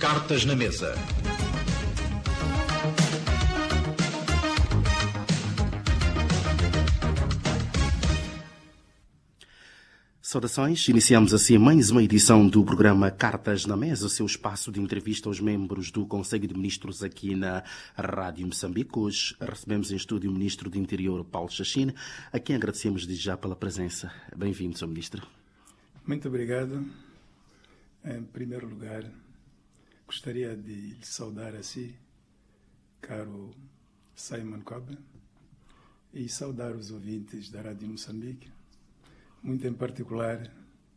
Cartas na Mesa. Saudações, iniciamos assim mais uma edição do programa Cartas na Mesa, o seu espaço de entrevista aos membros do Conselho de Ministros aqui na Rádio Moçambique. Hoje recebemos em estúdio o Ministro do Interior, Paulo Chachine, a quem agradecemos desde já pela presença. Bem-vindo, Sr. Ministro. Muito obrigado. Em primeiro lugar, gostaria de lhe saudar a si, caro Simon Cobb, e saudar os ouvintes da Rádio Moçambique, muito em particular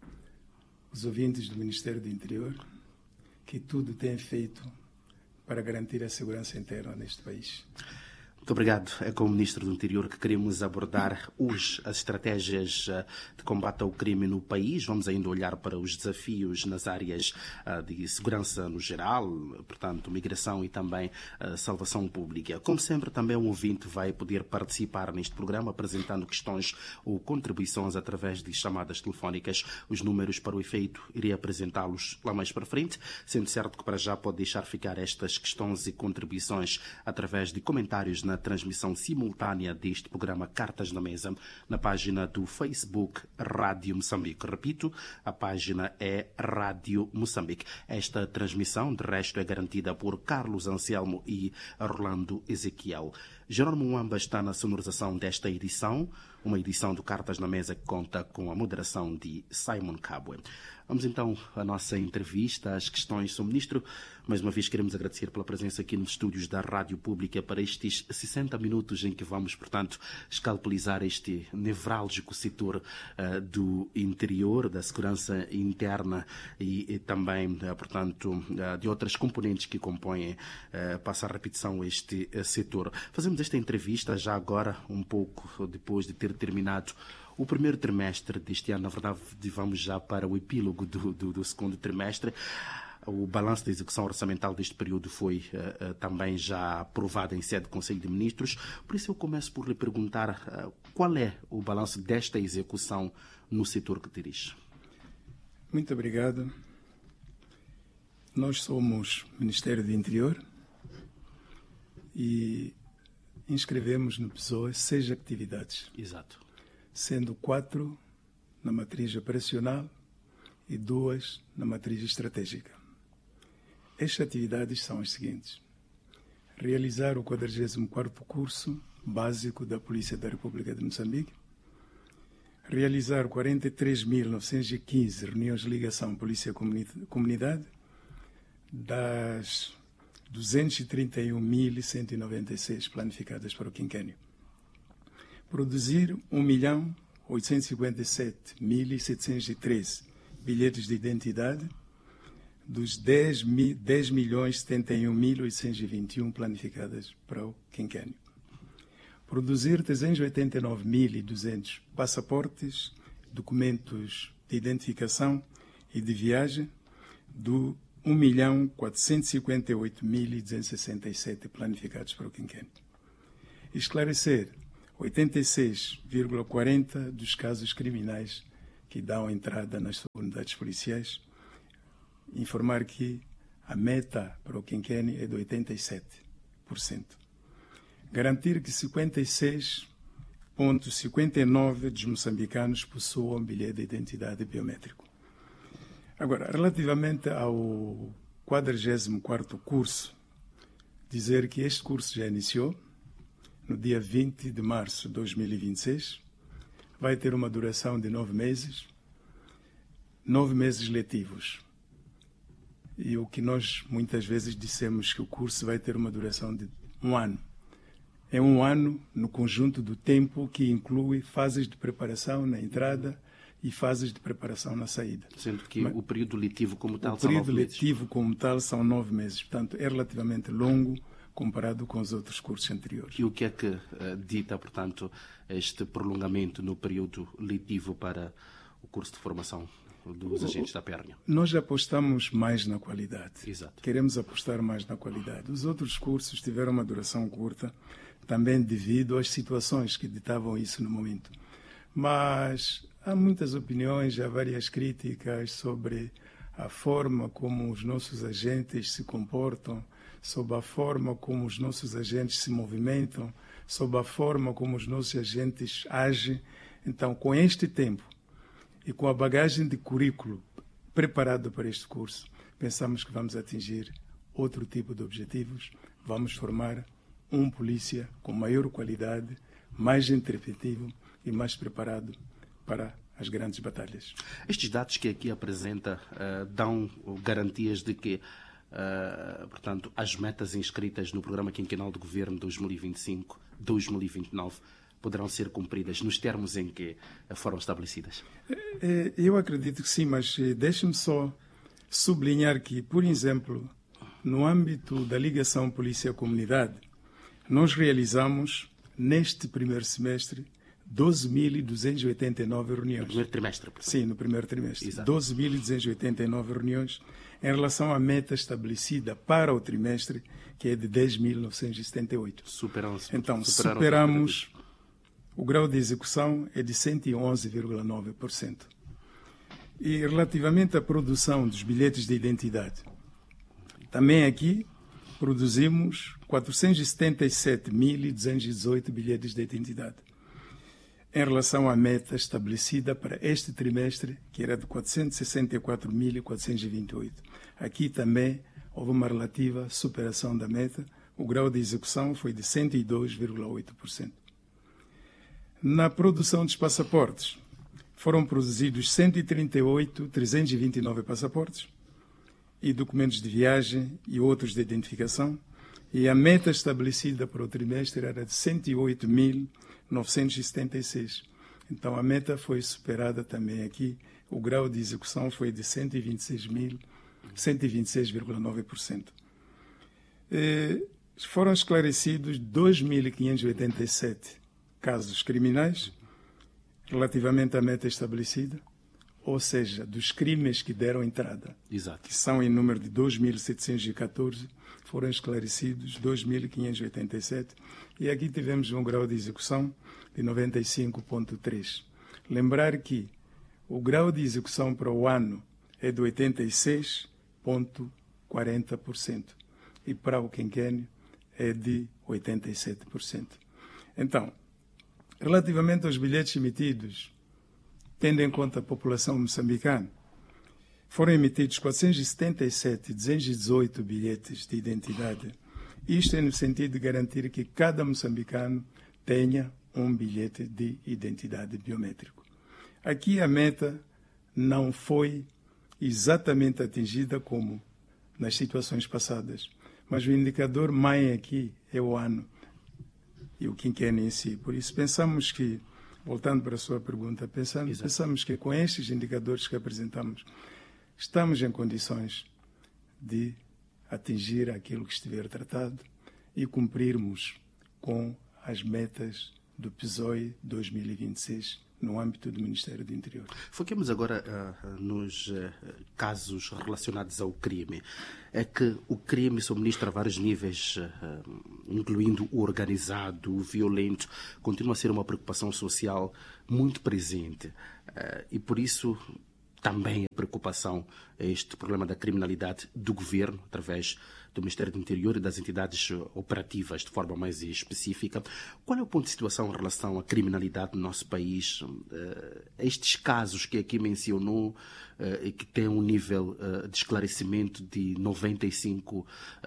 os ouvintes do Ministério do Interior, que tudo têm feito para garantir a segurança interna neste país. Muito obrigado. É com o Ministro do Interior que queremos abordar hoje as estratégias de combate ao crime no país. Vamos ainda olhar para os desafios nas áreas de segurança no geral, portanto, migração e também salvação pública. Como sempre, também um ouvinte vai poder participar neste programa apresentando questões ou contribuições através de chamadas telefónicas. Os números para o efeito irei apresentá-los lá mais para frente, sendo certo que para já pode deixar ficar estas questões e contribuições através de comentários na transmissão simultânea deste programa Cartas na Mesa, na página do Facebook Rádio Moçambique. Repito, a página é Rádio Moçambique. Esta transmissão, de resto, é garantida por Carlos Anselmo e Rolando Ezequiel. Jerônimo Mwamba está na sonorização desta edição, uma edição do Cartas na Mesa que conta com a moderação de Simon Kabwe. Vamos então à nossa entrevista, às questões. Sr. Ministro, mais uma vez queremos agradecer pela presença aqui nos estúdios da Rádio Pública para estes 60 minutos em que vamos, portanto, escalpelizar este nevrálgico setor do interior, da segurança interna e também, portanto, de outras componentes que compõem, passa a repetição, este setor. Fazemos esta entrevista já agora, um pouco depois de ter terminado o primeiro trimestre deste ano. Na verdade, vamos já para o epílogo do segundo trimestre. O balanço da execução orçamental deste período foi também já aprovado em sede do Conselho de Ministros. Por isso eu começo por lhe perguntar qual é o balanço desta execução no setor que dirige. Muito obrigado. Nós somos Ministério do Interior e inscrevemos no PSOE 6 atividades. Exato. Sendo 4 na matriz operacional e 2 na matriz estratégica. Estas atividades são as seguintes: realizar o 44º curso básico da Polícia da República de Moçambique, realizar 43.915 reuniões de ligação Polícia-Comunidade, das 231.196 planificadas para o quinquênio, produzir 1.857.713 bilhetes de identidade dos 10.071.821 planificadas para o quinquênio. Produzir 389.200 passaportes, documentos de identificação e de viagem do 1.458.267 planificados para o quinquênio. Esclarecer 86,40% dos casos criminais que dão entrada nas unidades policiais. Informar que a meta para o quinquênio é de 87%. Garantir que 56,59% dos moçambicanos possuam bilhete de identidade biométrico. Agora, relativamente ao 44º curso, dizer que este curso já iniciou no dia 20 de março de 2026, vai ter uma duração de 9 meses, 9 meses letivos. E o que nós muitas vezes dissemos que o curso vai ter uma duração de 1 ano. É 1 ano no conjunto do tempo que inclui fases de preparação na entrada e fases de preparação na saída. Sendo que o período letivo como tal são 9 meses. O período letivo como tal são 9 meses. Portanto, é relativamente longo comparado com os outros cursos anteriores. E o que é que dita, portanto, este prolongamento no período letivo para o curso de formação dos agentes da PRN? Nós apostamos mais na qualidade. Exato. Queremos apostar mais na qualidade. Os outros cursos tiveram uma duração curta, também devido às situações que ditavam isso no momento. Mas há muitas opiniões, há várias críticas sobre a forma como os nossos agentes se comportam, sob a forma como os nossos agentes se movimentam, sob a forma como os nossos agentes agem. Então, com este tempo e com a bagagem de currículo preparado para este curso, pensamos que vamos atingir outro tipo de objetivos, vamos formar um polícia com maior qualidade, mais interpretativo e mais preparado para as grandes batalhas. Estes dados que aqui apresenta dão garantias de que, portanto, as metas inscritas no Programa Quinquenal de Governo 2025-2029 poderão ser cumpridas nos termos em que foram estabelecidas? Eu acredito que sim, mas deixe-me só sublinhar que, por exemplo, no âmbito da ligação polícia-comunidade, nós realizamos, neste primeiro semestre, 12.289 reuniões. No primeiro trimestre? Portanto. Sim, no primeiro trimestre. 12.289 reuniões em relação à meta estabelecida para o trimestre, que é de 10.978. Então, superamos. O grau de execução é de 111,9%. E relativamente à produção dos bilhetes de identidade, também aqui produzimos 477.218 bilhetes de identidade, em relação à meta estabelecida para este trimestre, que era de 464.428. Aqui também houve uma relativa superação da meta. O grau de execução foi de 102,8%. Na produção dos passaportes, foram produzidos 138.329 passaportes e documentos de viagem e outros de identificação, e a meta estabelecida para o trimestre era de 108.976. Então, a meta foi superada também aqui. O grau de execução foi de 126,9%. Foram esclarecidos 2.587 casos criminais relativamente à meta estabelecida, ou seja, dos crimes que deram entrada, Exato. que são em número de 2.714, foram esclarecidos 2.587, e aqui tivemos um grau de execução de 95,3%. Lembrar que o grau de execução para o ano é de 86,40% e para o quinquênio é de 87%. Então, relativamente aos bilhetes emitidos, tendo em conta a população moçambicana, foram emitidos 477.218 bilhetes de identidade. Isto é no sentido de garantir que cada moçambicano tenha um bilhete de identidade biométrico. Aqui a meta não foi exatamente atingida como nas situações passadas, mas o indicador mãe aqui é o ano e o quinquênio em si. Por isso pensamos que, voltando para a sua pergunta, pensamos que com estes indicadores que apresentamos, estamos em condições de atingir aquilo que estiver tratado e cumprirmos com as metas do PSOE 2026 no âmbito do Ministério do Interior. Foquemos agora nos casos relacionados ao crime. É que o crime se administra a vários níveis, incluindo o organizado, o violento, continua a ser uma preocupação social muito presente. E por isso também a preocupação é este problema da criminalidade do governo, através do Ministério do Interior e das entidades operativas, de forma mais específica. Qual é o ponto de situação em relação à criminalidade no nosso país? Estes casos que aqui mencionou, que têm um nível de esclarecimento de 95%,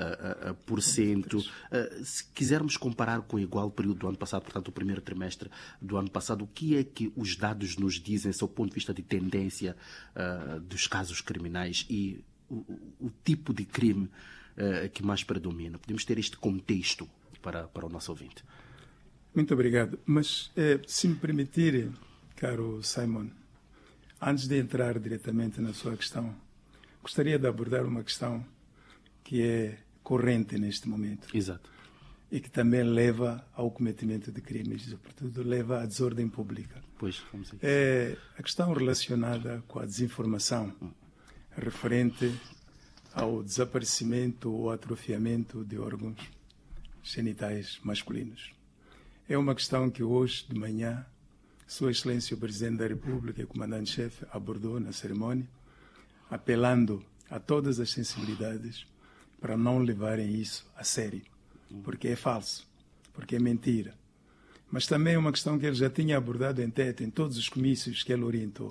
se quisermos comparar com o igual período do ano passado, portanto o primeiro trimestre do ano passado, o que é que os dados nos dizem, sob o ponto de vista de tendência dos casos criminais e o tipo de crime que mais predomina? Podemos ter este contexto para o nosso ouvinte. Muito obrigado. Mas, se me permitir, caro Simon, antes de entrar diretamente na sua questão, gostaria de abordar uma questão que é corrente neste momento. Exato. E que também leva ao cometimento de crimes, sobretudo leva à desordem pública. Pois, vamos aí. É a questão relacionada com a desinformação referente ao desaparecimento ou atrofiamento de órgãos genitais masculinos. É uma questão que hoje de manhã Sua Excelência o Presidente da República e o Comandante-Chefe abordou na cerimónia, apelando a todas as sensibilidades para não levarem isso a sério, porque é falso, porque é mentira. Mas também é uma questão que ele já tinha abordado em Tete, em todos os comícios que ele orientou.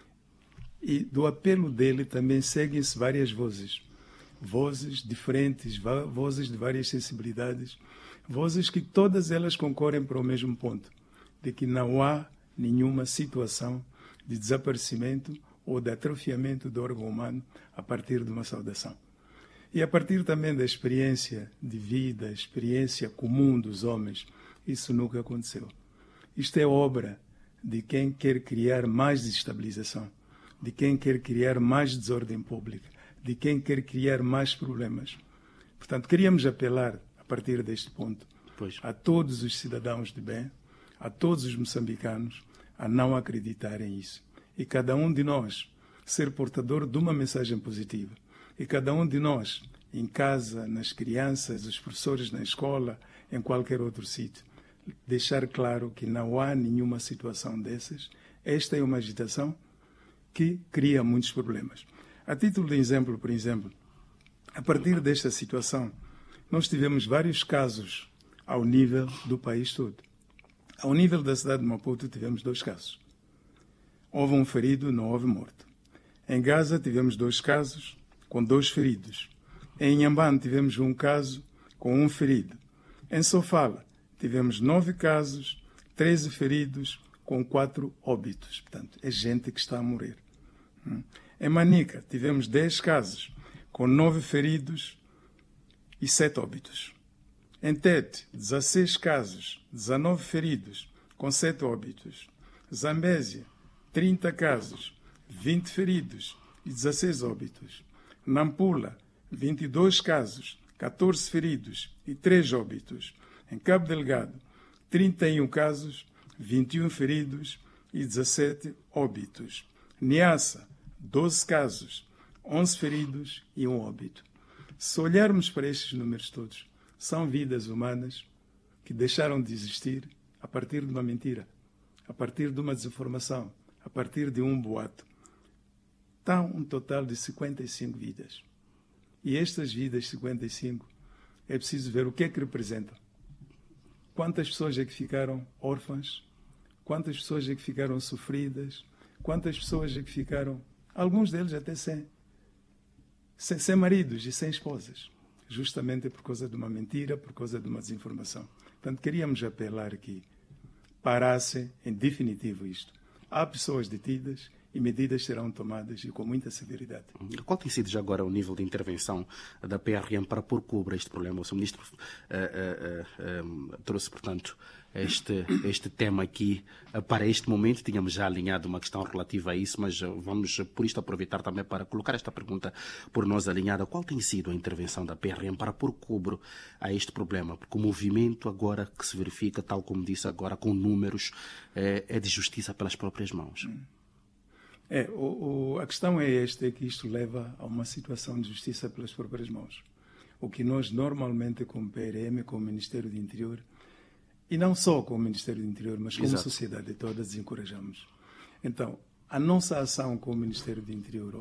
E do apelo dele também seguem-se várias vozes. Vozes diferentes, vozes de várias sensibilidades, vozes que todas elas concorrem para o mesmo ponto, de que não há nenhuma situação de desaparecimento ou de atrofiamento do órgão humano a partir de uma saudação. E a partir também da experiência de vida, experiência comum dos homens, isso nunca aconteceu. Isto é obra de quem quer criar mais desestabilização, de quem quer criar mais desordem pública, de quem quer criar mais problemas. Portanto, queríamos apelar, a partir deste ponto, a todos os cidadãos de bem, a todos os moçambicanos, a não acreditarem nisso. E cada um de nós ser portador de uma mensagem positiva. E cada um de nós, em casa, nas crianças, os professores na escola, em qualquer outro sítio, deixar claro que não há nenhuma situação dessas. Esta é uma agitação que cria muitos problemas. A título de exemplo, por exemplo, a partir desta situação, nós tivemos vários casos ao nível do país todo. Ao nível da cidade de Maputo, tivemos 2 casos. Houve um ferido, não houve morto. Em Gaza, tivemos 2 casos, com 2 feridos. Em Inhambane, tivemos um caso, com 1 ferido. Em Sofala, tivemos 9 casos, 13 feridos, com 4 óbitos. Portanto, é gente que está a morrer. Em Manica, tivemos 10 casos, com 9 feridos e 7 óbitos. Em Tete, 16 casos, 19 feridos, com 7 óbitos. Zambésia, 30 casos, 20 feridos e 16 óbitos. Nampula, 22 casos, 14 feridos e 3 óbitos. Em Cabo Delgado, 31 casos, 21 feridos e 17 óbitos. Niassa, 12 casos, 11 feridos e 1 óbito. Se olharmos para estes números todos, são vidas humanas que deixaram de existir a partir de uma mentira, a partir de uma desinformação, a partir de um boato. Está um total de 55 vidas. E estas vidas, 55, é preciso ver o que é que representam. Quantas pessoas é que ficaram órfãs? Quantas pessoas é que ficaram sofridas? Quantas pessoas é que ficaram, alguns deles até sem maridos e sem esposas? Justamente por causa de uma mentira, por causa de uma desinformação. Portanto, queríamos apelar que parassem em definitivo isto. Há pessoas detidas e medidas serão tomadas e com muita severidade. Qual tem sido já agora o nível de intervenção da PRM para pôr cobra a este problema? O Sr. Ministro trouxe, portanto, este tema aqui para este momento. Tínhamos já alinhado uma questão relativa a isso, mas vamos, por isto, aproveitar também para colocar esta pergunta por nós alinhada. Qual tem sido a intervenção da PRM para pôr cobro a este problema? Porque o movimento agora que se verifica, tal como disse agora, com números, é de justiça pelas próprias mãos. A questão é esta, é que isto leva a uma situação de justiça pelas próprias mãos. O que nós normalmente, como PRM, como Ministério do Interior, e não só como Ministério do Interior, mas como sociedade toda, desencorajamos. Então, a nossa ação como Ministério do Interior,